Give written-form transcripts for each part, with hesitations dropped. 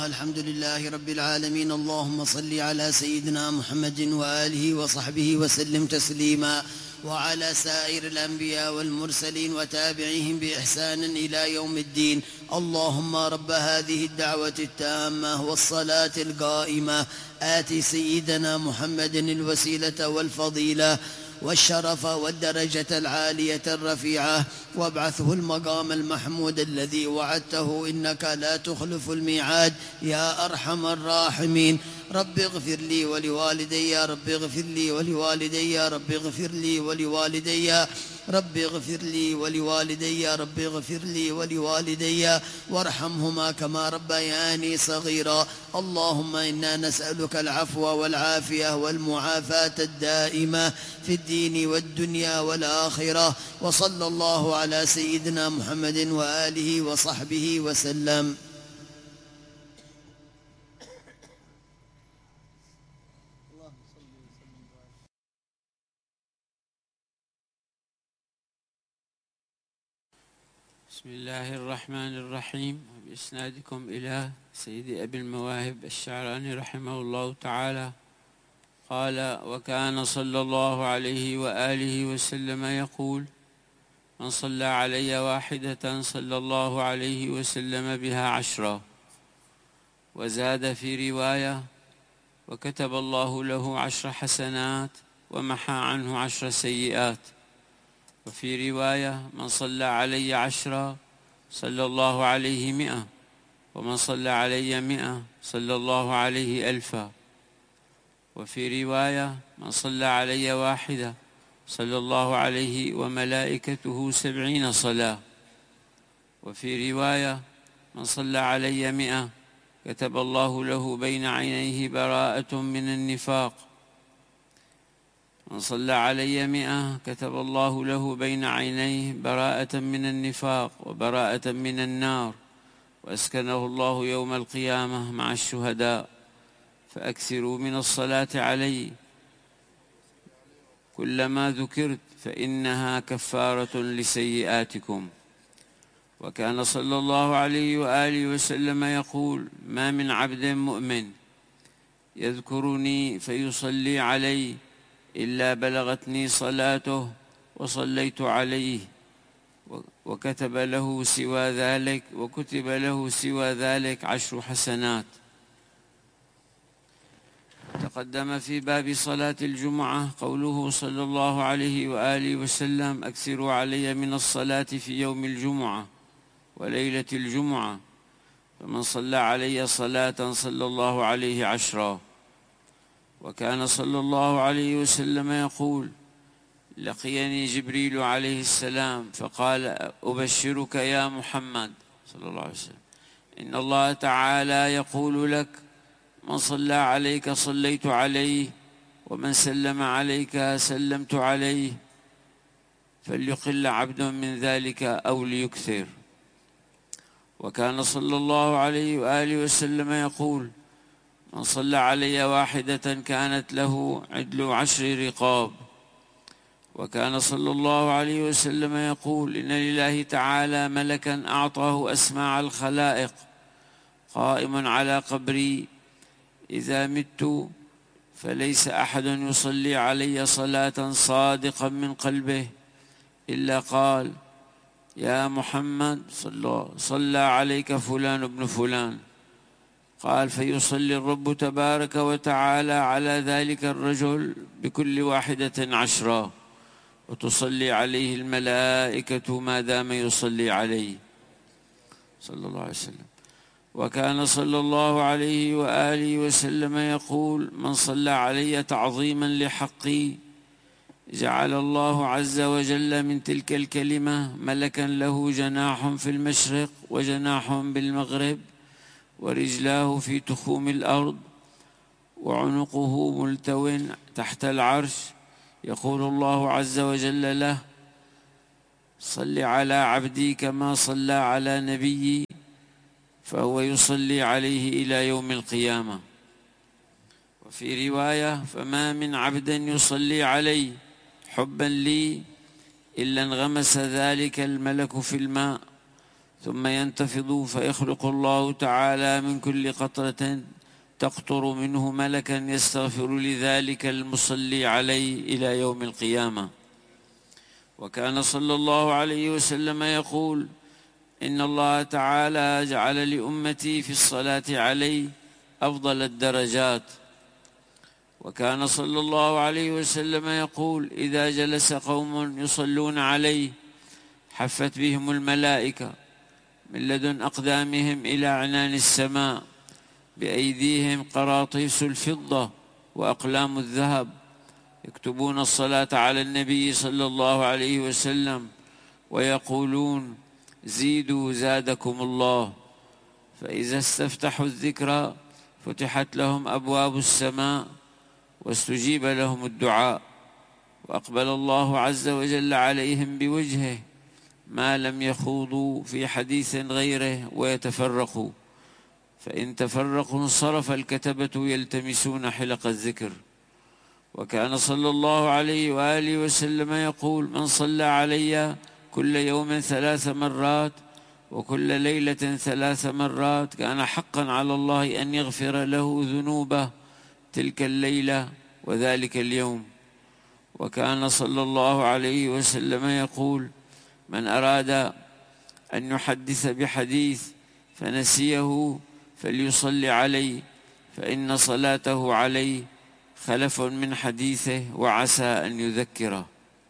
الحمد لله رب العالمين. اللهم صل على سيدنا محمد وآله وصحبه وسلم تسليما، وعلى سائر الأنبياء والمرسلين وتابعيهم بإحسان إلى يوم الدين. اللهم رب هذه الدعوة التامة والصلاة القائمة آت سيدنا محمد الوسيلة والفضيلة والشرف والدرجة العالية الرفيعة، وابعثه المقام المحمود الذي وعدته إنك لا تخلف الميعاد يا أرحم الراحمين. رب اغفر لي ولوالدي، رب اغفر لي ولوالدي، رب اغفر لي ولوالدي، رب اغفر لي ولوالدي، رب اغفر لي ولوالدي وارحمهما كما ربياني صغيرا. اللهم إنا نسألك العفو والعافية والمعافاة الدائمة في الدين والدنيا والآخرة. وصلى الله على سيدنا محمد وآله وصحبه وسلم. بسم الله الرحمن الرحيم. بإسنادكم إلى سيد أبي المواهب الشعراني رحمه الله تعالى قال: وكان صلى الله عليه وآله وسلم يقول: من صلى علي واحدة صلى الله عليه وسلم بها 10. وزاد في رواية: وكتب الله له 10 حسنات ومحى عنه 10 سيئات. وفي رواية: من صلى علي 10 صلى الله عليه 100، ومن صلى علي 100 صلى الله عليه 1000. وفي رواية: من صلى علي واحدة صلى الله عليه وملائكته 70 صلاة. وفي رواية: من صلى علي 100 كتب الله له بين عينيه براءة من النفاق. من صلى علي 100 كتب الله له بين عينيه براءة من النفاق وبراءة من النار، وأسكنه الله يوم القيامة مع الشهداء. فأكثروا من الصلاة علي كلما ذكرت فإنها كفارة لسيئاتكم. وكان صلى الله عليه وآله وسلم يقول: ما من عبد مؤمن يذكرني فيصلي علي إلا بلغتني صلاته وصليت عليه، وكتب له سوى ذلك 10 حسنات. تقدم في باب صلاة الجمعة قوله صلى الله عليه وآله وسلم: أكثروا علي من الصلاة في يوم الجمعة وليلة الجمعة. فمن صلى علي صلاة صلى الله عليه 10. وكان صلى الله عليه وسلم يقول: لقيني جبريل عليه السلام فقال: أبشرك يا محمد صلى الله عليه وسلم إن الله تعالى يقول لك: من صلى عليك صليت عليه، ومن سلم عليك سلمت عليه، فليقل عبد من ذلك أو ليكثر. وكان صلى الله عليه وآله وسلم يقول: من صلى علي واحدة كانت له عدل 10 رقاب. وكان صلى الله عليه وسلم يقول: إن لله تعالى ملكا أعطاه أسماع الخلائق قائم على قبري، إذا مت فليس أحد يصلي علي صلاة صادقا من قلبه إلا قال: يا محمد صلى عليك فلان ابن فلان. قال: فيصلي الرب تبارك وتعالى على ذلك الرجل بكل واحدة 10، وتصلي عليه الملائكة ما دام يصلي عليه صلى الله عليه وسلم. وكان صلى الله عليه وآله وسلم يقول: من صلى علي تعظيما لحقي جعل الله عز وجل من تلك الكلمة ملكا له جناح في المشرق وجناح بالمغرب، ورجلاه في تخوم الأرض، وعنقه ملتو تحت العرش. يقول الله عز وجل له: صل على عبدي كما صلى على نبيي، فهو يصلي عليه إلى يوم القيامة. وفي رواية: فما من عبد يصلي علي حبا لي إلا انغمس ذلك الملك في الماء، ثم ينتفض فيخلق الله تعالى من كل قطرة تقطر منه ملكا يستغفر لذلك المصلي عليه إلى يوم القيامة. وكان صلى الله عليه وسلم يقول: إن الله تعالى جعل لأمتي في الصلاة عليه أفضل الدرجات. وكان صلى الله عليه وسلم يقول: إذا جلس قوم يصلون عليه حفت بهم الملائكة من لدن أقدامهم إلى عنان السماء، بأيديهم قراطيس الفضة وأقلام الذهب، يكتبون الصلاة على النبي صلى الله عليه وسلم ويقولون: زيدوا زادكم الله. فإذا استفتحوا الذكر فتحت لهم أبواب السماء واستجيب لهم الدعاء، وأقبل الله عز وجل عليهم بوجهه ما لم يخوضوا في حديث غيره ويتفرقوا، فإن تفرقوا انصرف الكتبة يلتمسون حلق الذكر. وكان صلى الله عليه وآله وسلم يقول: من صلى علي كل يوم 3 مرات وكل ليلة 3 مرات كان حقا على الله أن يغفر له ذنوبه تلك الليلة وذلك اليوم. وكان صلى الله عليه وسلم يقول: من أراد أن يحدث بحديث فنسيه فليصلي عليه، فإن صلاته عليه خلف من حديثه وعسى أن يذكره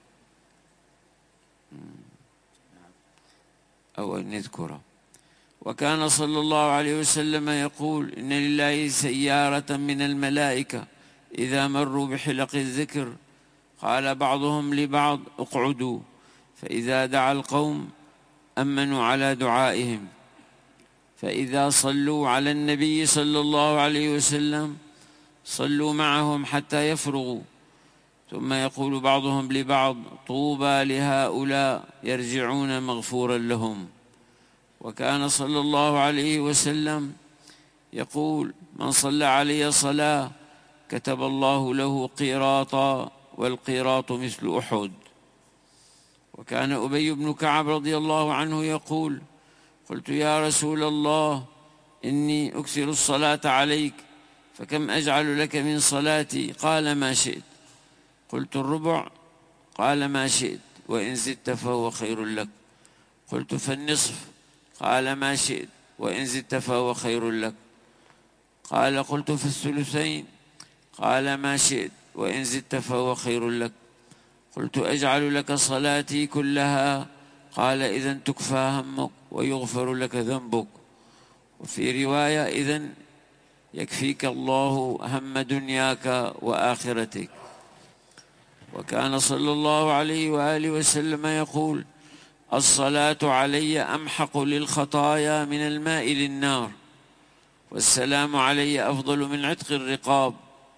أو أن يذكره. وكان صلى الله عليه وسلم يقول: إن لله سيارة من الملائكة إذا مروا بحلق الذكر قال بعضهم لبعض: اقعدوا، فإذا دعا القوم أمنوا على دعائهم، فإذا صلوا على النبي صلى الله عليه وسلم صلوا معهم حتى يفرغوا، ثم يقول بعضهم لبعض: طوبى لهؤلاء يرجعون مغفورا لهم. وكان صلى الله عليه وسلم يقول: من صلى علي صلاة كتب الله له قيراطا، والقيراط مثل أحد. وكان أبي بن كعب رضي الله عنه يقول: قلت يا رسول الله إني أكثر الصلاة عليك، فكم أجعل لك من صلاتي؟ قال: ما شئت. قلت: الربع؟ قال: ما شئت، وإن زدت فهو خير لك. قلت: فالنصف؟ قال: ما شئت، وإن زدت فهو خير لك. قال: قلت: فالثلثين؟ قال: ما شئت، وإن زدت فهو خير لك. قلت: أجعل لك صلاتي كلها؟ قال: إذن تكفى همك ويغفر لك ذنبك. وفي رواية: إذن يكفيك الله هم دنياك وآخرتك. وكان صلى الله عليه وآله وسلم يقول: الصلاة علي أمحق للخطايا من الماء للنار، والسلام علي أفضل من عتق الرقاب،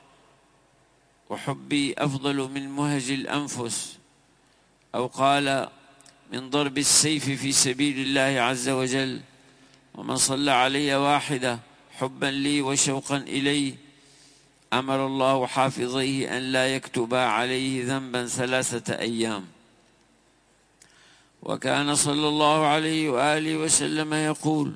وحبي أفضل من مهج الأنفس، أو قال: من ضرب السيف في سبيل الله عز وجل. ومن صلى علي واحدة حبا لي وشوقا إليه أمر الله حافظيه أن لا يكتبا عليه ذنبا 3 أيام. وكان صلى الله عليه وآله وسلم يقول: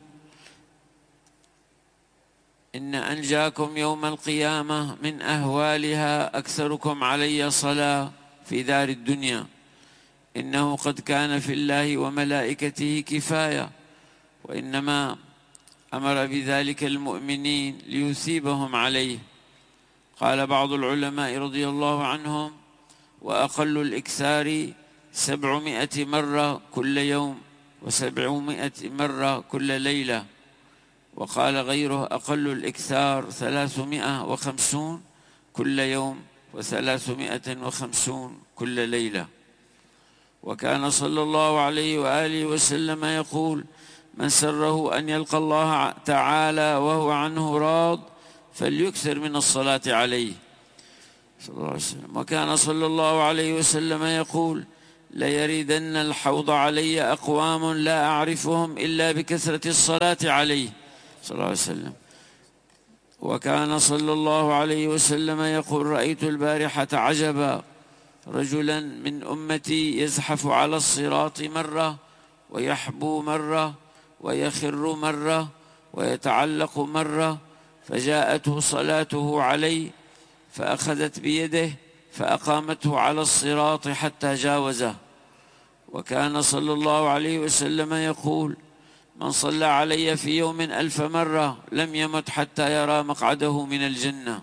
إن أنجاكم يوم القيامة من أهوالها أكثركم علي صلاة في دار الدنيا، إنه قد كان في الله وملائكته كفاية، وإنما أمر بذلك المؤمنين ليثيبهم عليه. قال بعض العلماء رضي الله عنهم: وأقل الإكثار 700 مرة كل يوم، و700 مرة كل ليلة. وقال غيره: أقل الإكثار 350 كل يوم، و350 كل ليلة. وكان صلى الله عليه وآله وسلم يقول: من سره أن يلقى الله تعالى وهو عنه راض فليكثر من الصلاة عليه صلى الله عليه وسلم. وكان صلى الله عليه وسلم يقول: ليردن الحوض علي أقوام لا أعرفهم إلا بكثرة الصلاة عليه صلى الله عليه وسلم. وكان صلى الله عليه وسلم يقول: رأيت البارحة عجبا، رجلا من أمتي يزحف على الصراط مرة ويحبو مرة ويخر مرة ويتعلق مرة، فجاءته صلاته علي فأخذت بيده فأقامته على الصراط حتى جاوزه. وكان صلى الله عليه وسلم يقول: من صلى علي في يوم 1000 مرة لم يمت حتى يرى مقعده من الجنة.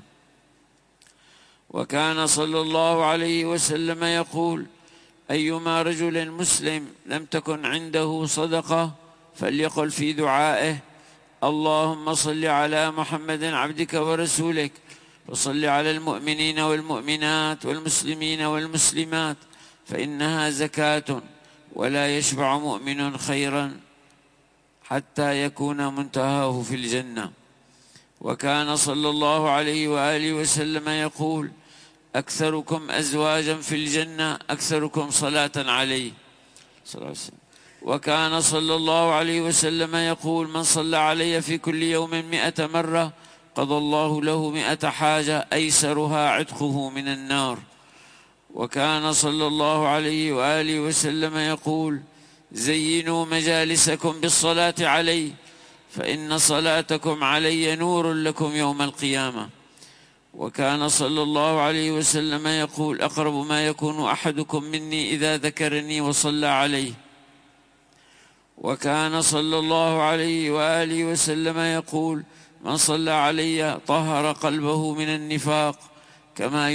وكان صلى الله عليه وسلم يقول: أيما رجل مسلم لم تكن عنده صدقة فليقل في دعائه: اللهم صل على محمد عبدك ورسولك، وصل على المؤمنين والمؤمنات والمسلمين والمسلمات، فإنها زكاة، ولا يشبع مؤمن خيرا حتى يكون منتهاه في الجنة. وكان صلى الله عليه وآله وسلم يقول: أكثركم أزواجا في الجنة أكثركم صلاة عليه صلى الله عليه وسلم. وكان صلى الله عليه وسلم يقول: من صلى علي في كل يوم 100 مرة قضى الله له 100 حاجة أيسرها عتقه من النار. وكان صلى الله عليه وآله وسلم يقول: زينوا مجالسكم بالصلاة علي، فإن صلاتكم علي نور لكم يوم القيامة. وكان صلى الله عليه وسلم يقول: أقرب ما يكون أحدكم مني إذا ذكرني وصلى عليه. وكان صلى الله عليه وآله وسلم يقول: من صلى علي طهر قلبه من النفاق كما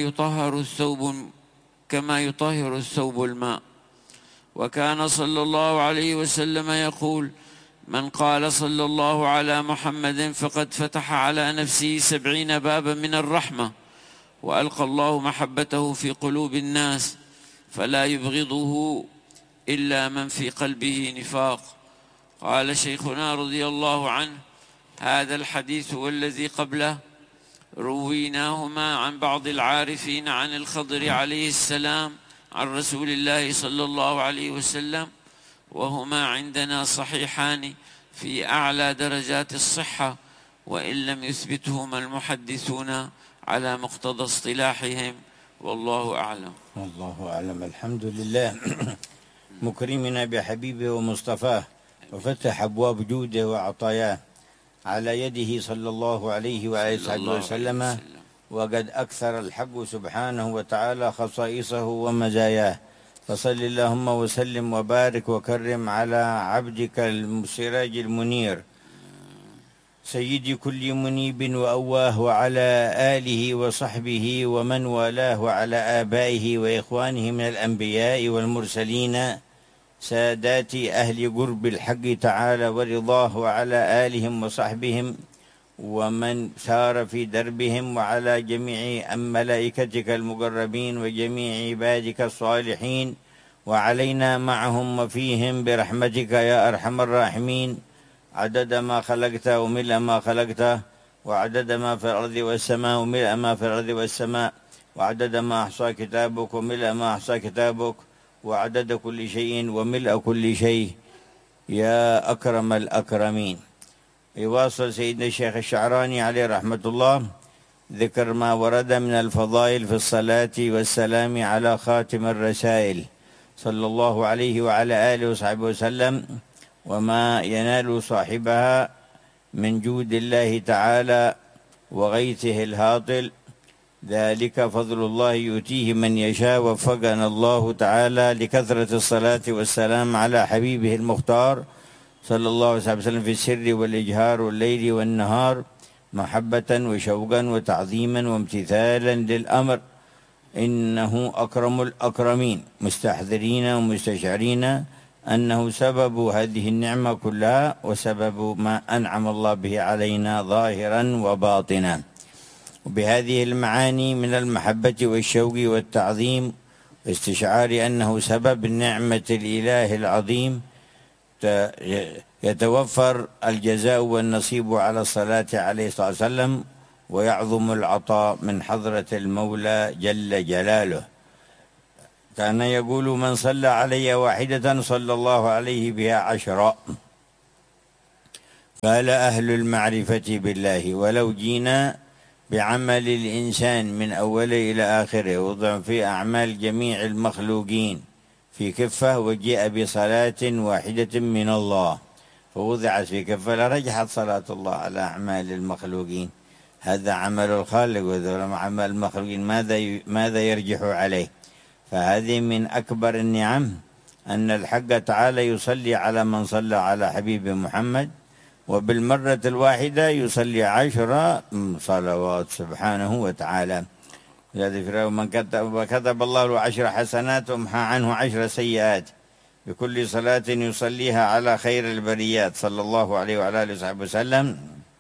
يطهر الثوب الماء. وكان صلى الله عليه وسلم يقول: من قال صلى الله على محمد فقد فتح على نفسه 70 بابا من الرحمة، وألقى الله محبته في قلوب الناس، فلا يبغضه إلا من في قلبه نفاق. قال شيخنا رضي الله عنه: هذا الحديث والذي قبله رويناهما عن بعض العارفين عن الخضر عليه السلام عن رسول الله صلى الله عليه وسلم، وهما عندنا صحيحان في أعلى درجات الصحة، وإن لم يثبتهما المحدثون على مقتضى اصطلاحهم، والله أعلم. والله أعلم. الحمد لله مكرمنا بحبيبه ومصطفاه، وفتح أبواب جوده وعطاياه على يده صلى الله عليه وآله وسلم، وقد أكثر الحق سبحانه وتعالى خصائصه ومزاياه. فصل اللهم وسلم وبارك وكرم على عبدك السراج المنير سيد كل منيب وأواه، وعلى آله وصحبه ومن والاه، وعلى آبائه وإخوانه من الأنبياء والمرسلين سادات أهل قرب الحق تعالى ورضاه، وعلى آلهم وصحبهم ومن سار في دربهم، وعلى جميع ملائكتك المقربين وجميع عبادك الصالحين، وعلينا معهم وفيهم برحمتك يا أرحم الراحمين، عدد ما خلقت وملء ما خلقته، وعدد ما في الأرض والسماء وملء ما في الأرض والسماء، وعدد ما أحصى كتابك وملء ما أحصى كتابك، وعدد كل شيء وملء كل شيء يا أكرم الأكرمين. يواصل سيدنا الشيخ الشعراني عليه رحمة الله ذكر ما ورد من الفضائل في الصلاة والسلام على خاتم الرسائل صلى الله عليه وعلى آله وصحبه وسلم، وما ينال صاحبها من جود الله تعالى وغيثه الهاطل، ذلك فضل الله يؤتيه من يشاء. وفقنا الله تعالى لكثرة الصلاة والسلام على حبيبه المختار صلى الله عليه وسلم في السر والإجهار والليل والنهار، محبة وشوقا وتعظيما وامتثالا للأمر، إنه أكرم الأكرمين، مستحضرين ومستشعرين أنه سبب هذه النعمة كلها وسبب ما أنعم الله به علينا ظاهرا وباطنا. وبهذه المعاني من المحبة والشوق والتعظيم واستشعار أنه سبب نعمة الإله العظيم يتوفر الجزاء والنصيب على الصلاة عليه الصلاة والسلام، ويعظم العطاء من حضرة المولى جل جلاله. كان يقول: من صلى علي واحدة صلى الله عليه بها 10. قال أهل المعرفة بالله: ولو جينا بعمل الإنسان من أوله إلى آخره وضع في أعمال جميع المخلوقين في كفة، وجيء بصلاة واحدة من الله، فوضعت في كفة لرجحت صلاة الله على أعمال المخلوقين. هذا عمل الخالق وذولا عمل المخلوقين، ماذا يرجح عليه؟ فهذه من أكبر النعم أن الحق تعالى يصلي على من صلى على حبيب محمد، وبالمرة الواحدة يصلي 10 صلوات سبحانه وتعالى. من كتب الله له 10 حسنات ومحى عنه 10 سيئات بكل صلاة يصليها على خير البريات صلى الله عليه وعلى آله وصحبه وسلم.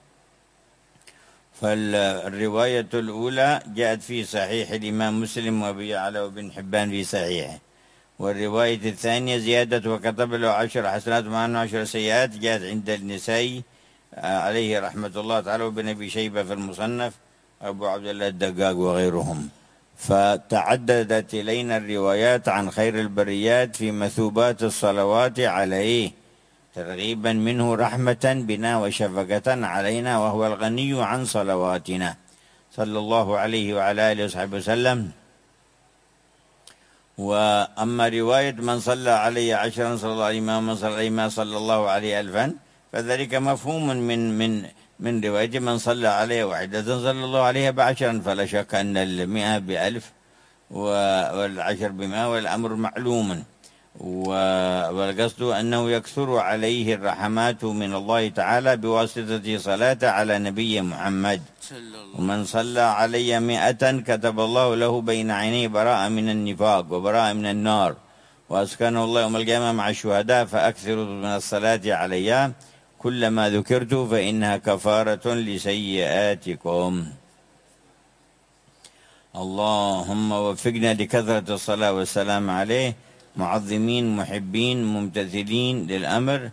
فالرواية الأولى جاءت في صحيح الإمام مسلم وأبي يعلى وابن حبان في صحيحه، والرواية الثانية زيادة وكتب له 10 حسنات ومعه عنه 10 سيئات جاءت عند النسائي عليه رحمة الله تعالى وابن أبي شيبة في المصنف أبو عبد الله الدقاق وغيرهم. فتعددت إلينا الروايات عن خير البريات في مثوبات الصلوات عليه، ترغيبا منه رحمة بنا وشفقة علينا، وهو الغني عن صلواتنا صلى الله عليه وعلى آله وصحبه وسلم. وأما رواية من صلى علي 10 صلى الله عليه ومن صلى عليه ما صلى الله عليه 1000 فذلك مفهوم من رواية من صلى عليه 1 صلى الله عليه ب10، فلا شك أن 100 ب1000 والعشر ب100 والأمر معلوم. والقصد أنه يكثر عليه الرحمات من الله تعالى بواسطة صلاة على نبي محمد. ومن صلى علي 100 كتب الله له بين عينيه براءة من النفاق وبراءة من النار، وأسكنه الله يوم القيامة مع الشهداء. فأكثروا من الصلاة علي كلما ذكرت فإنها كفارة لسيئاتكم. اللهم وفقنا لكثرة الصلاة والسلام عليه، معظمين محبين ممتثلين للأمر،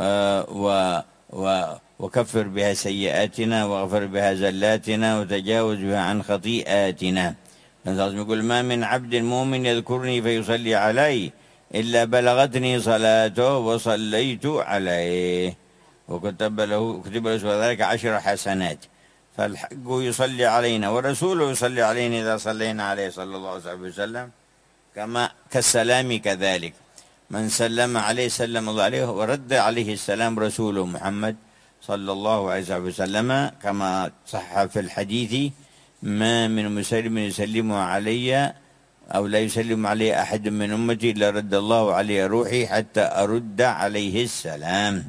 وكفر بها سيئاتنا واغفر بها زلاتنا وتجاوز بها عن خطيئاتنا. يقول ما من عبد مؤمن يذكرني فيصلي علي إلا بلغتني صلاته وصليت عليه وكتب له ذلك 10 حسنات. فالحق يصلي علينا ورسوله يصلي علينا إذا صلينا عليه صلى الله عليه وسلم، كما كالسلام كذلك. من سلم عليه سلم الله عليه، ورد عليه السلام رسوله محمد صلى الله عليه وسلم، كما صح في الحديث ما من مسلم يسلم علي أو لا يسلم علي أحد من أمتي إلا رد الله عليه روحي حتى أرد عليه السلام.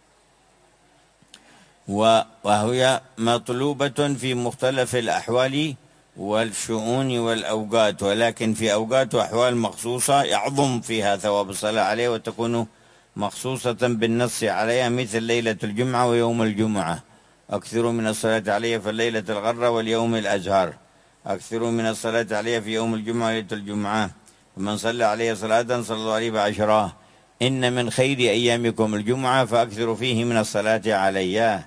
وهي مطلوبة في مختلف الأحوال والشؤون والأوقات، ولكن في أوقات وأحوال مخصوصة يعظم فيها ثواب الصلاة عليه وتكون مخصوصة بالنص عليها، مثل ليلة الجمعة ويوم الجمعة. أكثروا من الصلاة عليه في الليلة الغرة واليوم الأزهر، أكثروا من الصلاة عليه في يوم الجمعة وليلة الجمعة. فمن صلى عليه صلاة صلى الله عليه ب10. إن من خير أيامكم الجمعة فأكثروا فيه من الصلاة علي.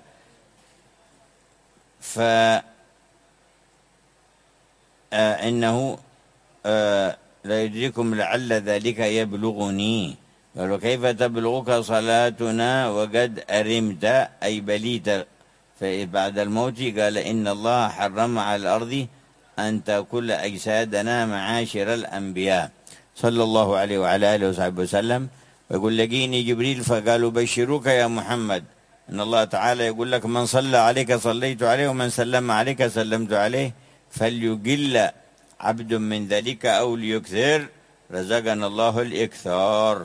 إنه لا يدركم لعل ذلك يبلغني. قالوا كيف تبلغك صلاتنا وقد أرمت أي بليت بعد الموت؟ قال إن الله حرم على الأرض أن تأكل أجسادنا معاشر الأنبياء صلى الله عليه وعلى آله وصحبه وسلم. ويقول لقيني جبريل فقالوا بشروك يا محمد إن الله تعالى يقول لك من صلى عليك صليت عليه ومن سلم عليك سلمت عليه، فليقل عبد من ذلك أو ليكثر، رزقنا الله الإكثار.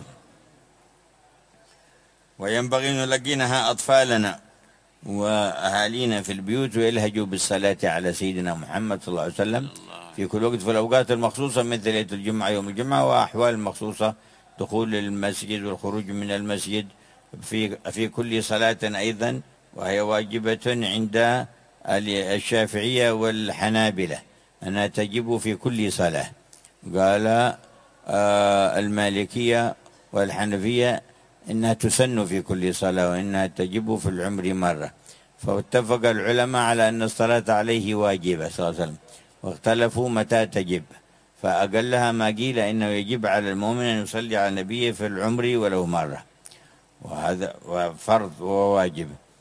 وينبغي أن نلقينها أطفالنا وأهالينا في البيوت ويلهجوا بالصلاة على سيدنا محمد صلى الله عليه وسلم في كل وقت، في الأوقات المخصوصة مثل ليلة الجمعة يوم الجمعة، وأحوال مخصوصة دخول المسجد والخروج من المسجد في كل صلاة أيضا، وهي واجبة عند الشافعية والحنابلة أنها تجب في كل صلاة. قال المالكية والحنفية إنها تسن في كل صلاة وإنها تجب في العمر مرة. فاتفق العلماء على أن الصلاة عليه واجبة صلى الله عليه وسلم، واختلفوا متى تجب، فأقلها ما قيل إنه يجب على المؤمن أن يصلي على النبي في العمر ولو مرة، وهذا فرض وواجب.